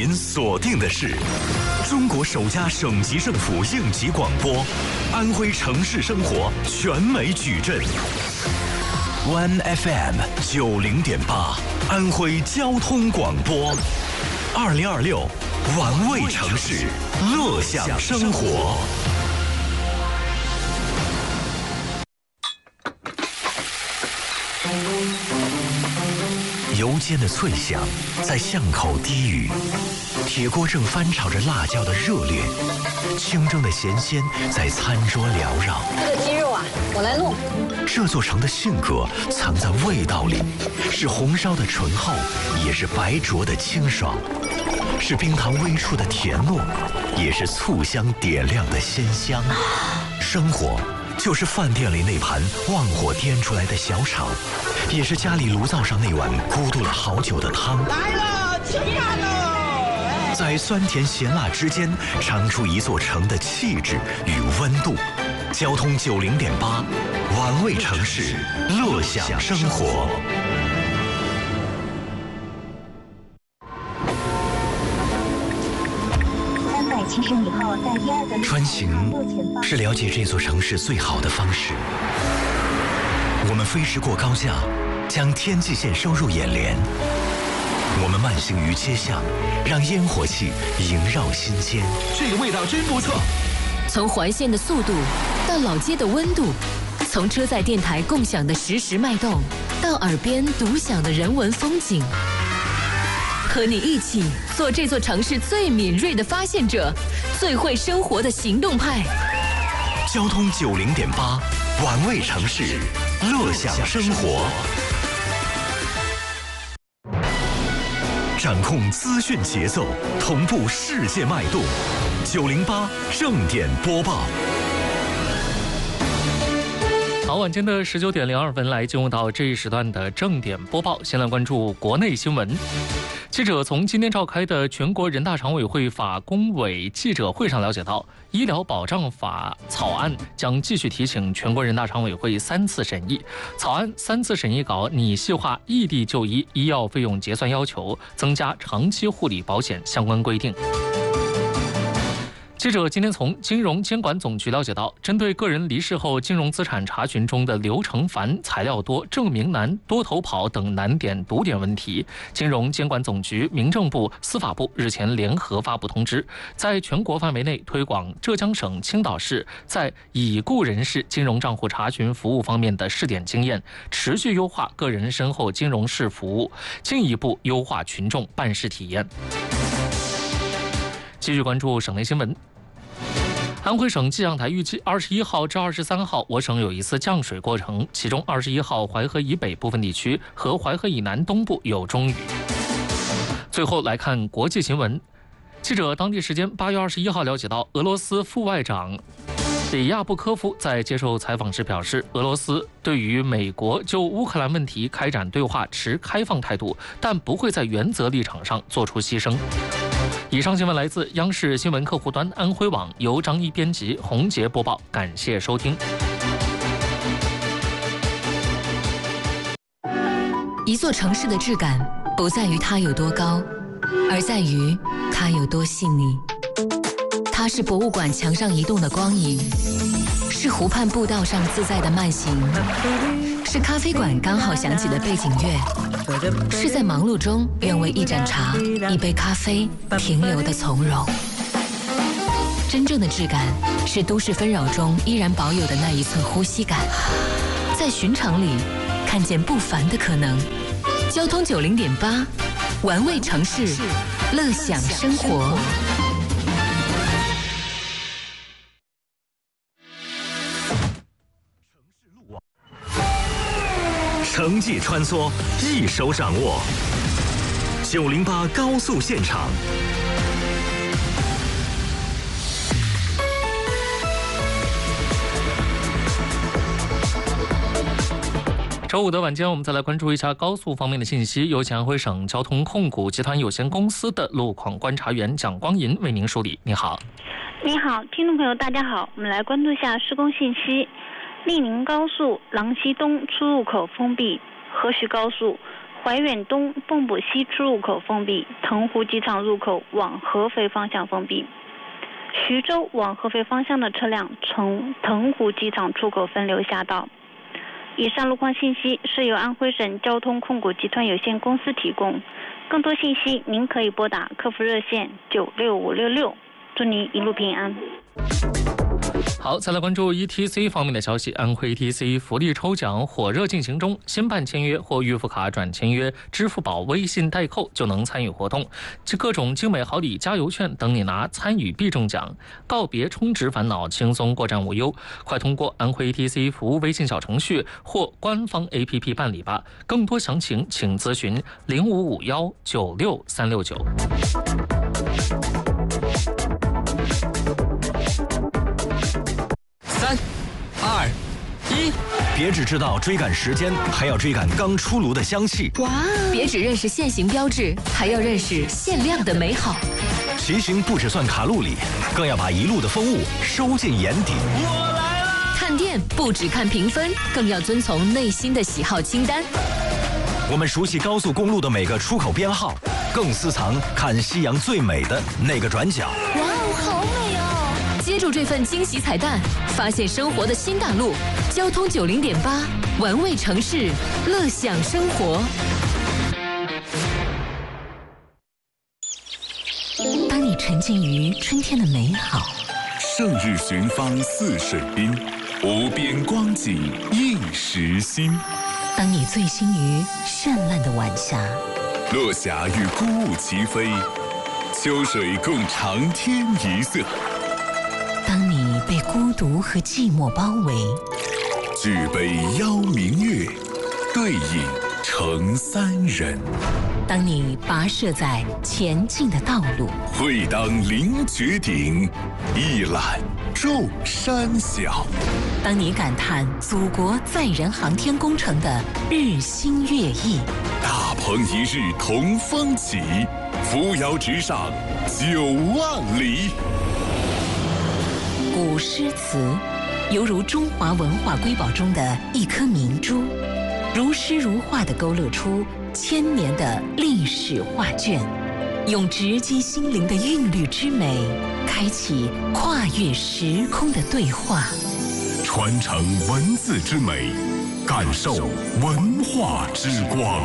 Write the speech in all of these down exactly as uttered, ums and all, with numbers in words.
您锁定的是中国首家省级政府应急广播，安徽城市生活全美矩阵。One F M 九零点八，安徽交通广播。二零二六，玩味城市，乐享生活。油煎的脆响在巷口低语，铁锅正翻炒着辣椒的热烈，清蒸的咸鲜在餐桌缭绕。 这个鸡肉啊，我来弄。 这座城的性格藏在味道里，是红烧的醇厚，也是白灼的清爽，是冰糖微触的甜糯，也是醋香点亮的鲜香。生活就是饭店里那盘旺火颠出来的小炒，也是家里炉灶上那碗咕嘟了好久的汤。 来了，吃饭喽！ 在酸甜咸辣之间，尝出一座城的气质与温度。交通九零点八，玩味城市，乐享生活。穿行是了解这座城市最好的方式。我们飞驰过高架，将天际线收入眼帘。我们慢行于街巷，让烟火气萦绕心间。 这个味道真不错。 从环线的速度到老街的温度，从车载电台共享的实时脉动，到耳边独享的人文风景。和你一起做这座城市最敏锐的发现者，最会生活的行动派。 交通九零点八，玩味城市，乐享生活。掌控资讯节奏，同步世界脉动。九零八正点播报。 好，晚间的十九点零二分，来进入到这一时段的正点播报。先来关注国内新闻。记者从今天召开的全国人大常委会法工委记者会上了解到，医疗保障法草案将继续提请全国人大常委会三次审议。草案三次审议稿拟细化异地就医医药费用结算要求，增加长期护理保险相关规定。记者今天从金融监管总局了解到，针对个人离世后金融资产查询中的流程繁、材料多、证明难、多头跑等难点堵点问题，金融监管总局、民政部、司法部日前联合发布通知，在全国范围内推广浙江省青岛市在已故人士金融账户查询服务方面的试点经验，持续优化个人身后金融事服务，进一步优化群众办事体验。继续关注省内新闻。安徽省气象台预计，二十一号至二十三号，我省有一次降水过程，其中二十一号淮河以北部分地区和淮河以南东部有中雨。最后来看国际新闻。记者当地时间八月二十一号了解到，俄罗斯副外长里亚布科夫在接受采访时表示，俄罗斯对于美国就乌克兰问题开展对话持开放态度，但不会在原则立场上做出牺牲。以上新闻来自央视新闻客户端安徽网，由张一编辑，洪杰播报，感谢收听。 一座城市的质感不在于它有多高，而在于它有多细腻。它是博物馆墙上移动的光影，是湖畔步道上自在的慢行，是咖啡馆刚好响起的背景乐，是在忙碌中愿为一盏茶、一杯咖啡停留的从容。真正的质感是都市纷扰中依然保有的那一寸呼吸感，在寻常里看见不凡的可能。交通九零点八，玩味城市，乐享生活。 城际穿梭，一手掌握。九零八高速现场。 周五的晚间，我们再来关注一下高速方面的信息。由安徽省交通控股集团有限公司的路况观察员蒋光银为您梳理。你好， 你好，听众朋友，大家好，我们来关注一下施工信息。利宁高速郎溪东出入口封闭，河徐高速怀远东蚌埠西出入口封闭，腾湖机场入口往合肥方向封闭。徐州往合肥方向的车辆从腾湖机场出口分流下道。以上路况信息是由安徽省交通控股集团有限公司提供，更多信息您可以拨打客服热线九六五六六。祝您一路平安。 好，再来关注 E T C 方面的消息。安徽 E T C 福利抽奖火热进行中，新办签约或预付卡转签约，支付宝、微信代扣就能参与活动，这各种精美好礼、加油券等你拿，参与必中奖。告别充值烦恼，轻松过站无忧，快通过安徽 E T C 服务微信小程序或官方 A P P 办理吧。更多详情请咨询零五五幺九六三六九。 三、二、一， 别只知道追赶时间，还要追赶刚出炉的香气。 哇！别只认识限行标志，还要认识限量的美好。 骑行不只算卡路里，更要把一路的风物收进眼底。 我来了！ 看店不只看评分，更要遵从内心的喜好清单。 我们熟悉高速公路的每个出口编号，更私藏看夕阳最美的那个转角。 哇哦，好美哦！接住这份惊喜彩蛋，发现生活的新大陆。交通九零点八，玩味城市，乐享生活。当你沉浸于春天的美好， 胜日寻芳泗水滨，无边光景映时新。 当你醉心于绚烂的晚霞， 落霞与孤鹜齐飞，秋水共长天一色。 当你被孤独和寂寞包围， 举杯邀明月，对饮成三人。 当你跋涉在前进的道路， 会当凌绝顶，一览众山小。 当你感叹祖国载人航天工程的日新月异， 大鹏一日同风起，扶摇直上九万里。 古诗词犹如中华文化瑰宝中的一颗明珠，如诗如画地勾勒出千年的历史画卷，用直击心灵的韵律之美，开启跨越时空的对话， 传承文字之美，感受文化之光。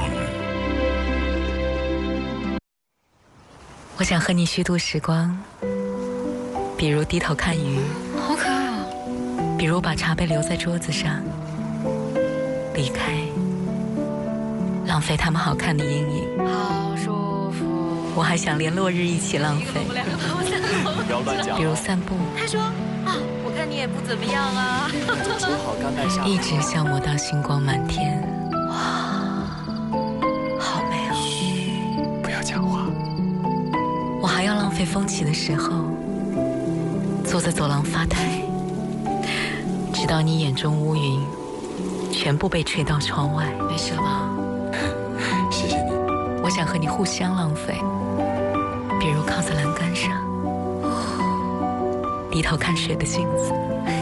我想和你虚度时光，比如低头看鱼， 好可爱啊！ 比如把茶杯留在桌子上，离开，浪费他们好看的阴影。 好舒服。 我还想连落日一起浪费， 不要乱讲。 比如散步， 他说啊，我看你也不怎么样啊。 煮好干带下。 一直消磨到星光满天。哇，好美哦！ 嘘，不要讲话。 我还要浪费风起的时候，坐在走廊发呆，直到你眼中乌云全部被吹到窗外。没事吧？ 谢谢你。 我想和你互相浪费，比如靠在栏杆上，低头看水的镜子，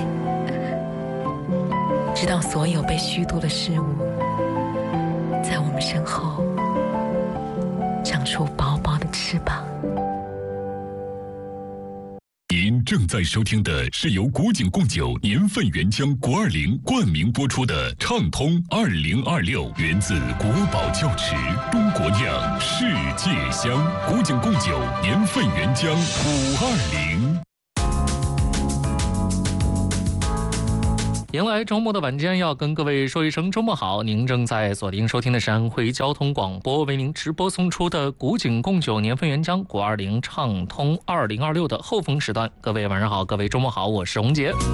直到所有被虚度的事物，在我们身后长出薄薄的翅膀。 您正在收听的是由古井贡酒年份原浆国二零冠名播出的畅通二零二六，源自国宝窖池，中国酿，世界香。古井贡酒年份原浆五二零。 迎来周末的晚间，要跟各位说一声周末好。您正在锁定收听的是安徽交通广播为您直播送出的古井贡酒年份原浆国二零畅通二零二六的后风时段。各位晚上好，各位周末好，我是洪杰。